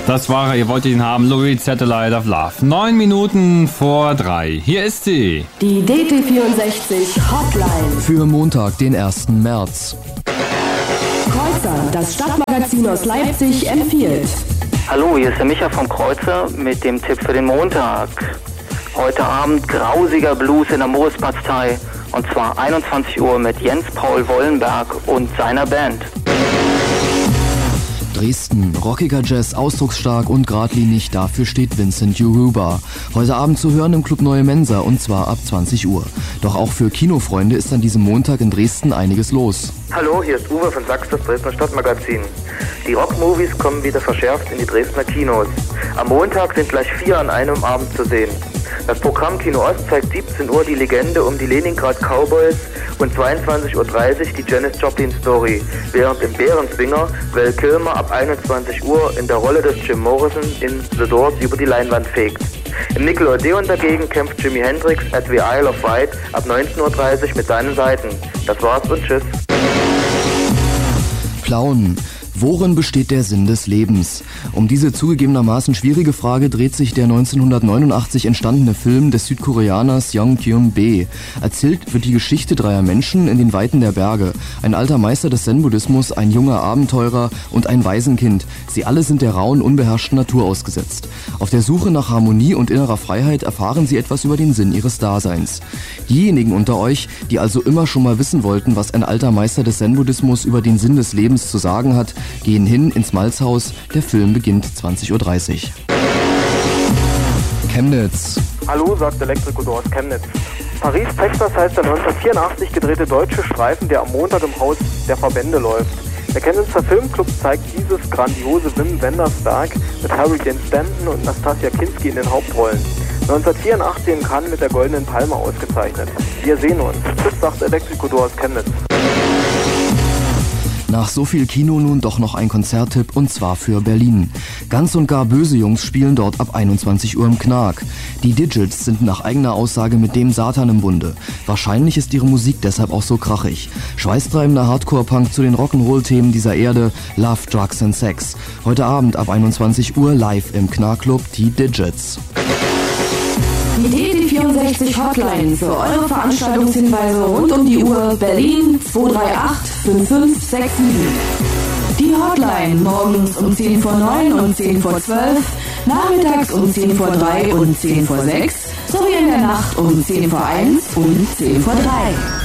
Das war er, ihr wolltet ihn haben, Louis Satellite of Love. 9 Minuten vor 3. Hier ist sie. Die DT64 Hotline. Für Montag, den 1. März. Kreuzer, das Stadtmagazin aus Leipzig, empfiehlt. Hallo, hier ist der Micha vom Kreuzer mit dem Tipp für den Montag. Heute Abend grausiger Blues in der Moritzbastei und zwar 21 Uhr mit Jens Paul Wollenberg und seiner Band. Dresden, rockiger Jazz, ausdrucksstark und geradlinig, dafür steht Vincent Yoruba. Heute Abend zu hören im Club Neue Mensa und zwar ab 20 Uhr. Doch auch für Kinofreunde ist an diesem Montag in Dresden einiges los. Hallo, hier ist Uwe von Sachs, das Dresdner Stadtmagazin. Die Rockmovies kommen wieder verschärft in die Dresdner Kinos. Am Montag sind gleich 4 an einem Abend zu sehen. Das Programm Kino Ost zeigt 17 Uhr die Legende um die Leningrad Cowboys und 22.30 Uhr die Janis Joplin Story, während im Bärenzwinger Val Kilmer ab 21 Uhr in der Rolle des Jim Morrison in The Doors über die Leinwand fegt. Im Nickelodeon dagegen kämpft Jimi Hendrix at the Isle of Wight ab 19.30 Uhr mit seinen Seiten. Das war's und tschüss. Plauen. Worin besteht der Sinn des Lebens? Um diese zugegebenermaßen schwierige Frage dreht sich der 1989 entstandene Film des Südkoreaners Young Kyung-bae. Erzählt wird die Geschichte dreier Menschen in den Weiten der Berge. Ein alter Meister des Zen-Buddhismus, ein junger Abenteurer und ein Waisenkind. Sie alle sind der rauen, unbeherrschten Natur ausgesetzt. Auf der Suche nach Harmonie und innerer Freiheit erfahren sie etwas über den Sinn ihres Daseins. Diejenigen unter euch, die also immer schon mal wissen wollten, was ein alter Meister des Zen-Buddhismus über den Sinn des Lebens zu sagen hat, gehen hin ins Malzhaus. Der Film beginnt 20.30 Uhr. Chemnitz. Hallo, sagt Elektrico aus Chemnitz. Paris, Texas heißt der 1984 gedrehte deutsche Streifen, der am Montag im Haus der Verbände läuft. Der Chemnitzer Filmclub zeigt dieses grandiose Wim Wenders Werk mit Harry Dean Stanton und Nastassja Kinski in den Hauptrollen. 1984 in Cannes mit der Goldenen Palme ausgezeichnet. Wir sehen uns. Tschüss, sagt Elektrico aus Chemnitz. Nach so viel Kino nun doch noch ein Konzerttipp und zwar für Berlin. Ganz und gar böse Jungs spielen dort ab 21 Uhr im Knark. Die Digits sind nach eigener Aussage mit dem Satan im Bunde. Wahrscheinlich ist ihre Musik deshalb auch so krachig. Schweißtreibender Hardcore-Punk zu den Rock'n'Roll-Themen dieser Erde, Love, Drugs and Sex. Heute Abend ab 21 Uhr live im Knarkclub Die Digits. Die DT64 Hotline für eure Veranstaltungshinweise rund um die Uhr. Berlin 238 5567. Die Hotline morgens um 10 vor 9 und 10 vor 12, nachmittags um 10 vor 3 und 10 vor 6 sowie in der Nacht um 10 vor 1 und 10 vor 3.